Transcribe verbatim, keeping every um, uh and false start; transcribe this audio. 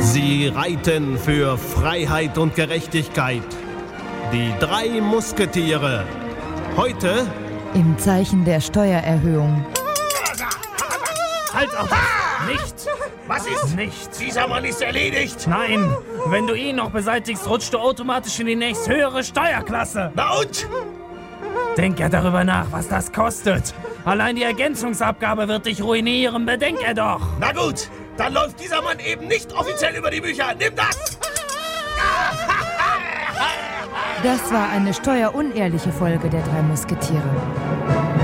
Sie reiten für Freiheit und Gerechtigkeit. Die drei Musketiere. Heute im Zeichen der Steuererhöhung. Halt auf! Nicht! Was ist? Nicht! Dieser Mann ist erledigt! Nein! Wenn du ihn noch beseitigst, rutschst du automatisch in die nächsthöhere Steuerklasse! Na und? Denk ja darüber nach, was das kostet! Allein die Ergänzungsabgabe wird dich ruinieren, bedenk er doch! Na gut, dann läuft dieser Mann eben nicht offiziell über die Bücher. Nimm das! Das war eine steuerunehrliche Folge der drei Musketiere.